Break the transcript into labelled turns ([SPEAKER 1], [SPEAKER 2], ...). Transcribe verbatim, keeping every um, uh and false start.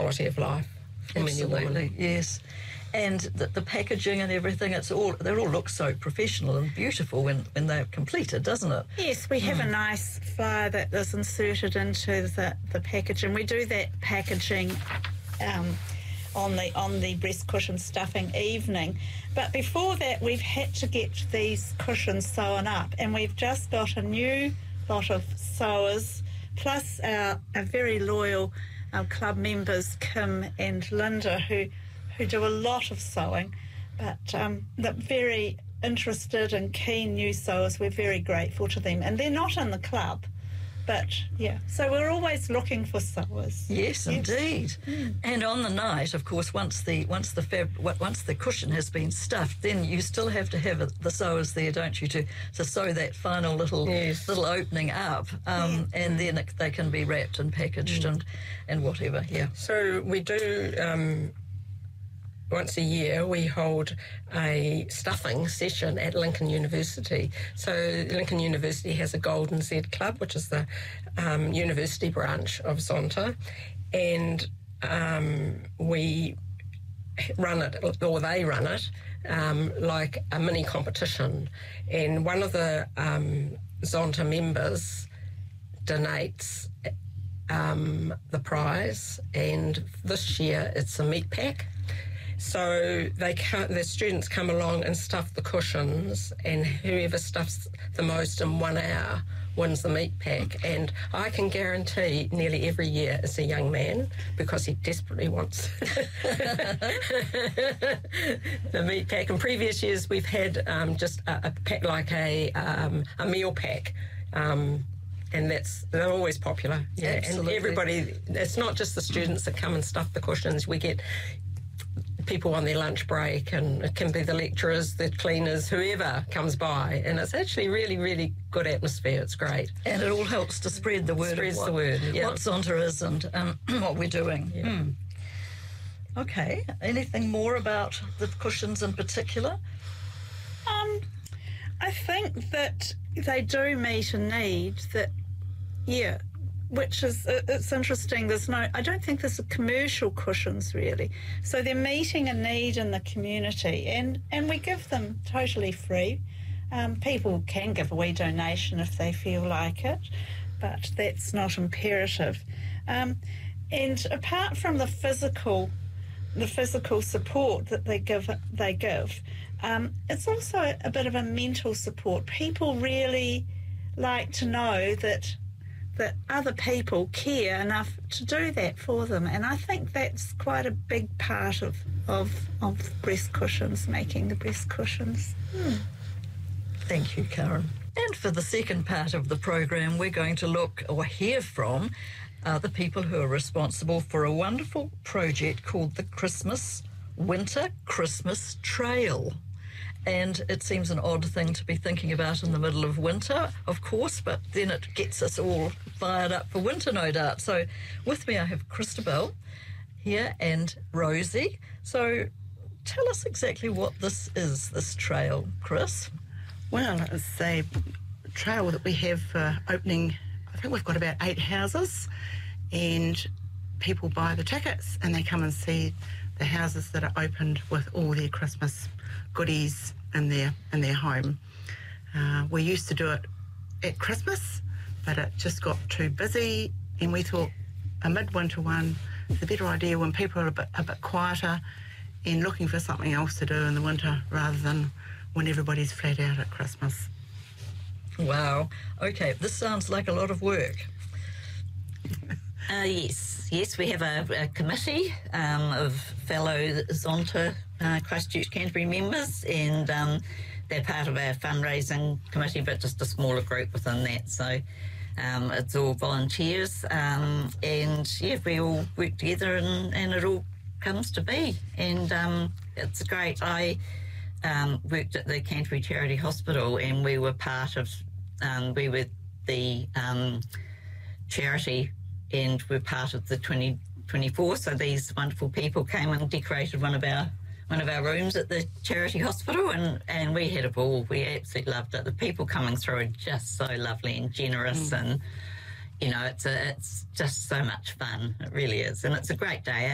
[SPEAKER 1] quality of life for many women.
[SPEAKER 2] Absolutely, yes. And the, the packaging and everything, it's all they all look so professional and beautiful when, when they're completed, doesn't it?
[SPEAKER 3] Yes, we have
[SPEAKER 2] Mm.
[SPEAKER 3] a nice flyer that is inserted into the, the packaging. We do that packaging um, on the on the breast cushion stuffing evening. But before that, we've had to get these cushions sewn up, and we've just got a new lot of sewers, plus our, our very loyal um, club members, Kim and Linda, who who do a lot of sewing, but um, they're very interested and keen new sewers. We're very grateful to them. And they're not in the club, but yeah. So we're always looking for sewers.
[SPEAKER 2] Yes, yes. Indeed. Mm. And on the night, of course, once the once the fab, once the cushion has been stuffed, then you still have to have the sewers there, don't you, to, to sew that final little
[SPEAKER 1] yes.
[SPEAKER 2] little opening up, um, yeah. and then it, they can be wrapped and packaged mm. and, and whatever, yeah.
[SPEAKER 1] So we do... Um, Once a year, we hold a stuffing session at Lincoln University. So Lincoln University has a Golden Z Club, which is the um, university branch of Zonta, and um, we run it, or they run it, um, like a mini competition. And one of the um, Zonta members donates um, the prize, and this year it's a meat pack. So they come, the students come along and stuff the cushions, and whoever stuffs the most in one hour wins the meat pack. And I can guarantee nearly every year it's a young man, because he desperately wants the meat pack. In previous years, we've had um, just a, a pack, like a um, a meal pack. Um, And that's they're always popular. Yeah,
[SPEAKER 2] absolutely.
[SPEAKER 1] And everybody, it's not just the students that come and stuff the cushions. We get people on their lunch break, and it can be the lecturers, the cleaners, whoever comes by, and it's actually really, really good atmosphere. It's great,
[SPEAKER 2] and it all helps to spread the word.
[SPEAKER 1] Spreads
[SPEAKER 2] of what,
[SPEAKER 1] the word. Yeah.
[SPEAKER 2] What Zonta is and um, what we're doing.
[SPEAKER 1] Yeah.
[SPEAKER 2] Hmm. Okay. Anything more about the cushions in particular?
[SPEAKER 3] Um, I think that they do meet a need that, yeah. Which is, it's interesting, there's no, I don't think there's a commercial cushions really. So they're meeting a need in the community, and, and we give them totally free. Um, people can give a wee donation if they feel like it, but that's not imperative. Um, and apart from the physical, the physical support that they give, they give, um, it's also a bit of a mental support. People really like to know that that other people care enough to do that for them. And I think that's quite a big part of, of, of breast cushions, making the breast cushions. Hmm.
[SPEAKER 2] Thank you, Karen. And for the second part of the program, we're going to look or hear from uh, the people who are responsible for a wonderful project called the Christmas Winter Christmas Trail. And it seems an odd thing to be thinking about in the middle of winter, of course, but then it gets us all fired up for winter, no doubt. So with me I have Christabel here and Rosie. So tell us exactly what this is, this trail, Chris.
[SPEAKER 4] Well, it's a trail that we have uh, opening, I think we've got about eight houses, and people buy the tickets and they come and see the houses that are opened with all their Christmas goodies in their in their home. Uh, we used to do it at Christmas, but it just got too busy, and we thought a midwinter one is a better idea when people are a bit, a bit quieter and looking for something else to do in the winter rather than when everybody's flat out at Christmas.
[SPEAKER 2] Wow. Okay, this sounds like a lot of work.
[SPEAKER 5] Uh, yes, yes, we have a, a committee um, of fellow Zonta uh, Christchurch Canterbury members, and um, they're part of our fundraising committee, but just a smaller group within that. So um, it's all volunteers, um, and yeah, we all work together, and, and it all comes to be. And um, it's great. I um, worked at the Canterbury Charity Hospital, and we were part of, um, we were the um, charity. And we're part of the twenty twenty-four, so these wonderful people came and decorated one of our one of our rooms at the charity hospital, and, and we had a ball. We absolutely loved it. The people coming through are just so lovely and generous, mm. and you know, it's a, it's just so much fun. It really is, and it's a great day out.